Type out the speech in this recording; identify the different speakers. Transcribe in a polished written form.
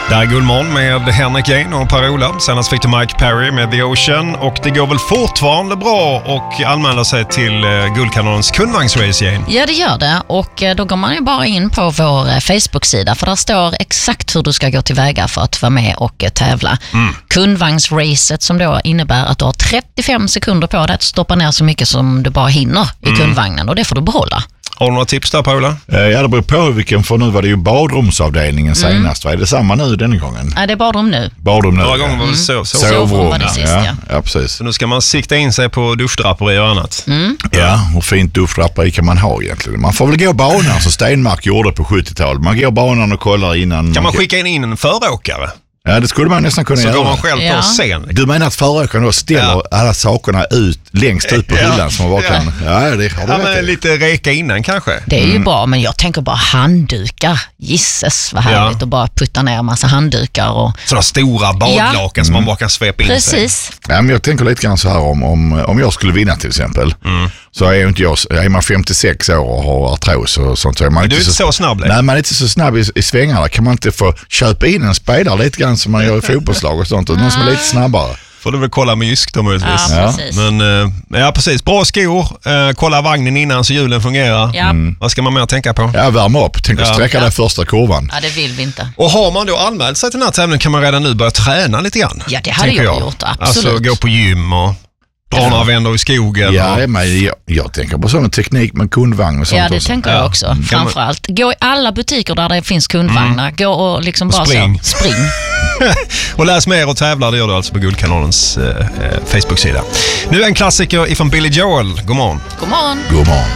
Speaker 1: Där är Guldmorgon med Henrik Jane och Per-Ola. Senast fick du Mike Perry med The Ocean. Och det går väl fortfarande bra och anmäla sig till Guldkanalens kundvagnsrace, Jane?
Speaker 2: Ja, det gör det. Och då går man ju bara in på vår Facebook-sida. För där står exakt hur du ska gå tillväga för att vara med och tävla. Kundvagnsracet som då innebär att du har 35 sekunder på dig att stoppa ner så mycket som du bara hinner i kundvagnen. Och det får du behålla.
Speaker 1: Har du några tips där, Paula?
Speaker 3: Ja, det beror på vilken, för nu var det ju badrumsavdelningen senast. Är det samma nu den gången?
Speaker 2: Nej, det är badrum nu.
Speaker 3: Badrum nu.
Speaker 1: Förra gången var det
Speaker 2: Sovrum var det sist,
Speaker 3: ja, precis.
Speaker 1: Så nu ska man sikta in sig på duschdraperi och annat.
Speaker 3: Ja, hur fint duschdraperi kan man ha egentligen? Man får väl gå banan som Stenmark gjorde på 70-talet. Man går banan och kollar innan.
Speaker 1: Kan man skicka in en föråkare?
Speaker 3: Ja, det skulle man nästan kunna göra.
Speaker 1: Så går man själv på scen.
Speaker 3: Du menar att föråkaren då ställer alla sakerna längst ut på hyllan som man bara kan... Ja, det har du rätt i.
Speaker 1: Lite reka innan kanske.
Speaker 2: Det är ju bra, men jag tänker bara handdukar. Gisses, vad härligt att bara putta ner en massa handdukar. Och...
Speaker 1: sådana stora badlaken som man bara kan svepa in
Speaker 2: Precis.
Speaker 1: sig.
Speaker 3: Ja, men jag tänker lite grann så här om jag skulle vinna till exempel. Så är inte jag, är man 56 år och har artros och sånt. Så är man
Speaker 1: Men du är inte så snabb.
Speaker 3: Nej, man är inte så snabb i svängarna. Kan man inte få köpa in en spelare lite grann som man gör i fotbollslag och sånt. Och någon som är lite snabbare.
Speaker 1: Får du väl kolla med Jysk då möjligtvis.
Speaker 2: Ja, precis.
Speaker 1: Men ja, precis. Bra skor. Kolla vagnen innan så hjulen fungerar.
Speaker 2: Ja.
Speaker 1: Vad ska man mer tänka på?
Speaker 3: Ja, värma upp. Tänk att sträcka den första kurvan.
Speaker 2: Ja, det vill vi inte.
Speaker 1: Och har man då anmält sig till den här tävlingen kan man redan nu börja träna lite grann.
Speaker 2: Ja, det hade jag gjort, absolut.
Speaker 1: Alltså gå på gym och dra några vändor i skogen.
Speaker 3: Ja, men jag tänker på sån teknik med kundvagn och sånt.
Speaker 2: Ja, det tänker jag också. Framförallt. Gå i alla butiker där det finns kundvagnar. Gå och liksom bara
Speaker 1: spring.
Speaker 2: så. Spring.
Speaker 1: Och läs mer och tävlar, det gör du alltså på Guldkanalens Facebook-sida. Nu en klassiker ifrån Billy Joel. God morgon.
Speaker 2: God morgon.
Speaker 3: God morgon.